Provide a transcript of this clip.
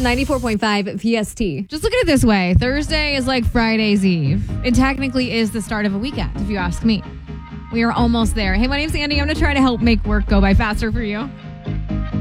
94.5 PST. Just look at it this way. Thursday is like Friday's Eve. It technically is the start of a weekend, if you ask me. We are almost there. Hey, my name's Andy. I'm going to try to help make work go by faster for you.